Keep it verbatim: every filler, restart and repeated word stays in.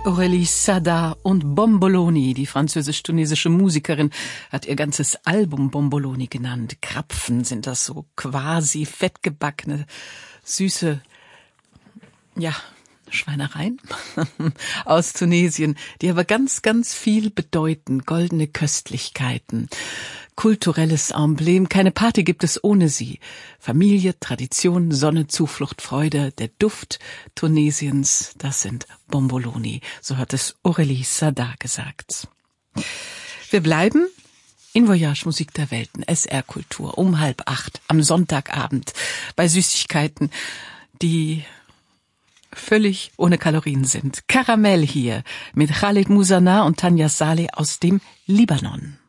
Aurélie Sada und Bomboloni, die französisch-tunesische Musikerin, hat ihr ganzes Album Bomboloni genannt. Krapfen sind das, so quasi fettgebackene, süße, ja, Schweinereien aus Tunesien, die aber ganz, ganz viel bedeuten. Goldene Köstlichkeiten, kulturelles Emblem. Keine Party gibt es ohne sie. Familie, Tradition, Sonne, Zuflucht, Freude, der Duft Tunesiens, das sind Bomboloni. So hat es Aurélie Sada gesagt. Wir bleiben in Voyage Musik der Welten, S R Kultur, um halb acht am Sonntagabend bei Süßigkeiten, die völlig ohne Kalorien sind. Karamell hier mit Khaled Mouzana und Tanja Saleh aus dem Libanon.